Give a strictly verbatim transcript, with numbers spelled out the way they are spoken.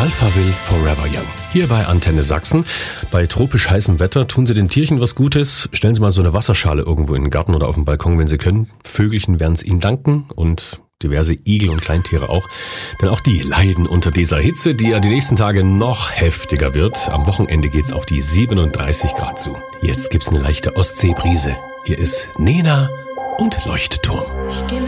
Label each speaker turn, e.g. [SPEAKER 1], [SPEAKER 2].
[SPEAKER 1] Alphaville Forever Young. Hier bei Antenne Sachsen. Bei tropisch heißem Wetter tun Sie den Tierchen was Gutes. Stellen Sie mal so eine Wasserschale irgendwo in den Garten oder auf den Balkon, wenn Sie können. Vögelchen werden es Ihnen danken und diverse Igel und Kleintiere auch. Denn auch die leiden unter dieser Hitze, die ja die nächsten Tage noch heftiger wird. Am Wochenende geht's auf die siebenunddreißig Grad zu. Jetzt gibt's eine leichte Ostseebrise. Hier ist Nena und Leuchtturm.